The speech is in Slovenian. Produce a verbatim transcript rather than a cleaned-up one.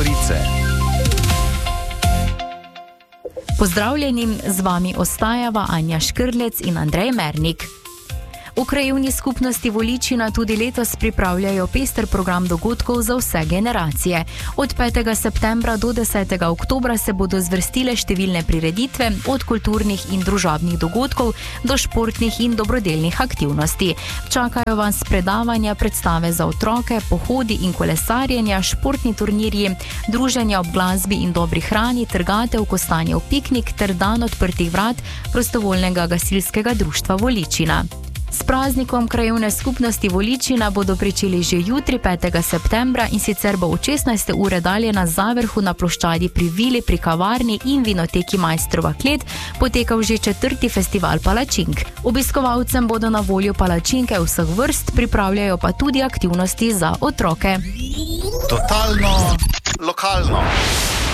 Gorice. Pozdravljenim, z vami ostajava Anja Škrlec in Andrej Mernik. V krajevni skupnosti Voličina tudi letos pripravljajo pester program dogodkov za vse generacije. Od petega septembra do desetega oktobra se bodo zvrstile številne prireditve, od kulturnih in družabnih dogodkov do športnih in dobrodelnih aktivnosti. Čakajo vas predavanja, predstave za otroke, pohodi in kolesarjenja, športni turnirji, druženja ob glasbi in dobri hrani, trgatev, kostanjev piknik ter dan odprtih vrat prostovoljnega gasilskega društva Voličina. S praznikom krajevne skupnosti Voličina bodo pričeli že jutri, petega septembra, in sicer bo od šestnajste ure dalje na Zavrhu na ploščadi pri Vili, pri kavarni in vinoteki Majstrova klet potekal že četrti festival palačink. Obiskovalcem bodo na voljo palačinke vseh vrst, pripravljajo pa tudi aktivnosti za otroke. Totalno lokalno.